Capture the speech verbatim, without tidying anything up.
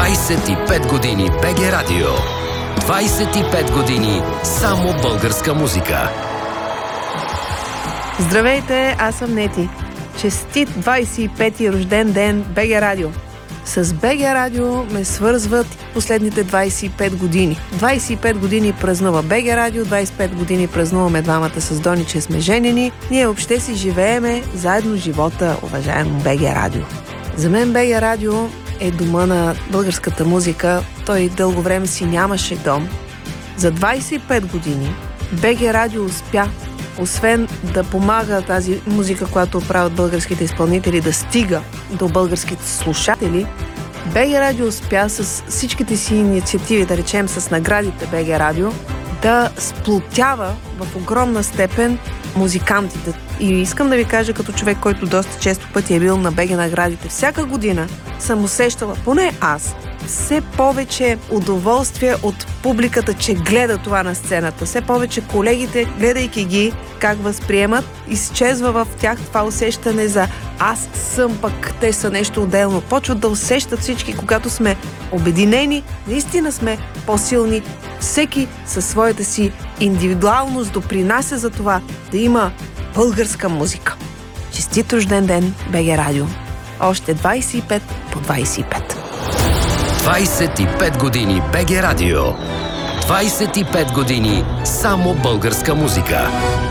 двайсет и пет години БГ Радио. двайсет и пет години само българска музика. Здравейте, аз съм Нети. Честит двайсет и пети рожден ден БГ Радио. С БГ Радио ме свързват последните двайсет и пет години. двайсет и пет години празнува БГ Радио, двайсет и пет години празнуваме двамата с Дони, че сме женени. Ние въобще си живееме заедно живота, уважаемо БГ Радио. За мен БГ Радио е дома на българската музика. Той дълго време си нямаше дом. За двайсет и пет години БГ Радио успя, освен да помага тази музика, която правят българските изпълнители, да стига до българските слушатели, БГ Радио успя с всичките си инициативи, да речем с наградите БГ Радио, да сплотява в огромна степен музикантите. И искам да ви кажа, като човек, който доста често пъти е бил на БГ наградите, всяка година съм усещала, поне аз, все повече удоволствие от публиката, че гледа това на сцената. Все повече колегите, гледайки ги как възприемат, изчезва в тях това усещане за аз съм, пък те са нещо отделно. Почват да усещат всички, когато сме обединени, наистина сме по-силни. Всеки със своята си индивидуалност допринася за това да има българска музика. Честит рожден ден, БГ Радио. Още двайсет и пет по двайсет и пет. двайсет и пет години БГ Радио. двайсет и пет години само българска музика.